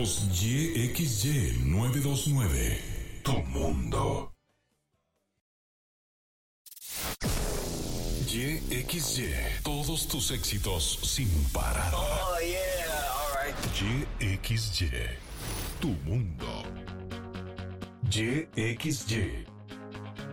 Somos YXY 929. Tu mundo. YXY. Todos tus éxitos sin parar. Oh, yeah. All right. YXY. Tu mundo. YXY.